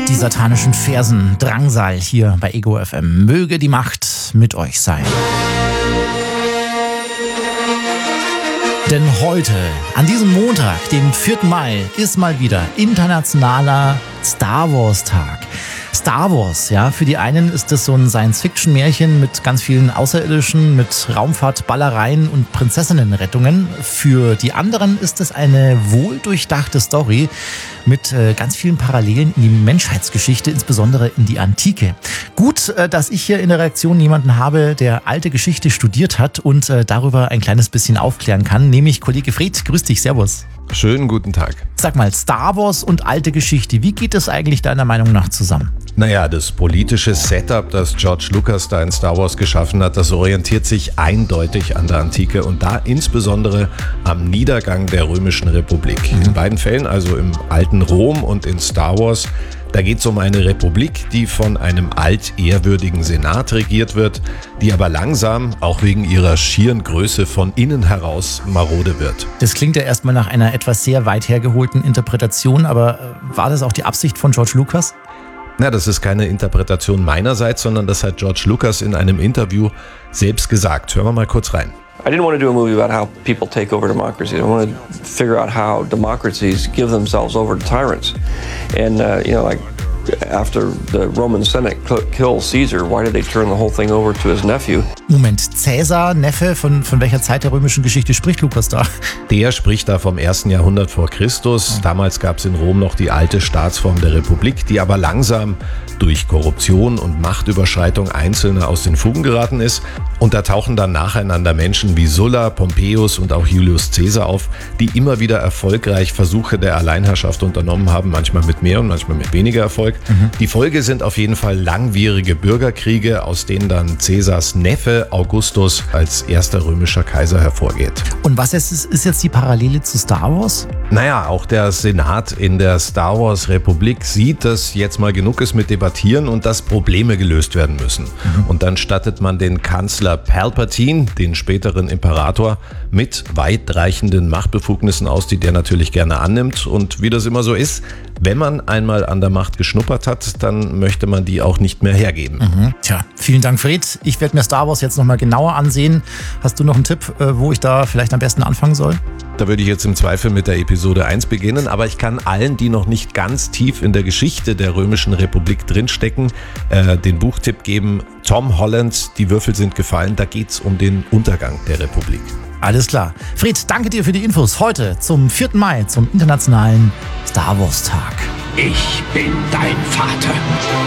Die satanischen Versen, Drangsal hier bei Ego FM. Möge die Macht mit euch sein. Denn heute, an diesem Montag, dem 4. Mai, ist mal wieder internationaler Star Wars Tag. Star Wars, ja, für die einen ist das so ein Science-Fiction-Märchen mit ganz vielen Außerirdischen, mit Raumfahrt, Ballereien und Prinzessinnenrettungen. Für die anderen ist es eine wohldurchdachte Story mit ganz vielen Parallelen in die Menschheitsgeschichte, insbesondere in die Antike. Gut, dass ich hier in der Redaktion jemanden habe, der alte Geschichte studiert hat und darüber ein kleines bisschen aufklären kann, nämlich Kollege Fred. Grüß dich, servus. Schönen guten Tag. Sag mal, Star Wars und alte Geschichte, wie geht das eigentlich deiner Meinung nach zusammen? Naja, das politische Setup, das George Lucas da in Star Wars geschaffen hat, das orientiert sich eindeutig an der Antike und da insbesondere am Niedergang der Römischen Republik. In beiden Fällen, also im alten Rom und in Star Wars, da geht es um eine Republik, die von einem altehrwürdigen Senat regiert wird, die aber langsam, auch wegen ihrer schieren Größe, von innen heraus marode wird. Das klingt ja erstmal nach einer etwas sehr weit hergeholten Interpretation, aber war das auch die Absicht von George Lucas? Na, das ist keine Interpretation meinerseits, sondern das hat George Lucas in einem Interview selbst gesagt. Hören wir mal kurz rein. I didn't want to do a movie about how people take over democracy. I wanted to figure out how democracies give themselves over to tyrants. And, like after the Roman Senate killed Caesar, why did they turn the whole thing over to his nephew? Moment, Cäsar, Neffe, von welcher Zeit der römischen Geschichte spricht Lucas da? Der spricht da vom 1. Jahrhundert vor Christus. Damals gab es in Rom noch die alte Staatsform der Republik, die aber langsam durch Korruption und Machtüberschreitung Einzelner aus den Fugen geraten ist. Und da tauchen dann nacheinander Menschen wie Sulla, Pompeius und auch Julius Caesar auf, die immer wieder erfolgreich Versuche der Alleinherrschaft unternommen haben, manchmal mit mehr und manchmal mit weniger Erfolg. Die Folge sind auf jeden Fall langwierige Bürgerkriege, aus denen dann Caesars Neffe Augustus als erster römischer Kaiser hervorgeht. Und was ist jetzt die Parallele zu Star Wars? Naja, auch der Senat in der Star Wars Republik sieht, dass jetzt mal genug ist mit Debattieren und dass Probleme gelöst werden müssen. Und dann stattet man den Kanzler Palpatine, den späteren Imperator, mit weitreichenden Machtbefugnissen aus, die der natürlich gerne annimmt. Und wie das immer so ist, wenn man einmal an der Macht geschnuppert hat, dann möchte man die auch nicht mehr hergeben. Tja, vielen Dank, Fred. Ich werde mir Star Wars jetzt nochmal genauer ansehen. Hast du noch einen Tipp, wo ich da vielleicht am besten anfangen soll? Da würde ich jetzt im Zweifel mit der Episode 1 beginnen, aber ich kann allen, die noch nicht ganz tief in der Geschichte der Römischen Republik drinstecken, den Buchtipp geben. Tom Holland, Die Würfel sind gefallen, da geht's um den Untergang der Republik. Alles klar. Fred, danke dir für die Infos heute zum 4. Mai, zum internationalen Star Wars Tag. Ich bin dein Vater.